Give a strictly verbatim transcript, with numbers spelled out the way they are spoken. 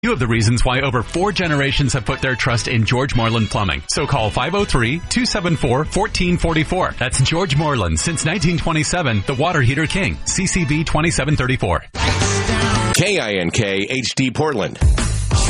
Few of the reasons why over four generations have put their trust in George Moreland Plumbing. So call five oh three, two seven four, one four four four. That's George Moreland since nineteen twenty-seven, the Water Heater King. C C B twenty-seven thirty-four. K I N K H D Portland.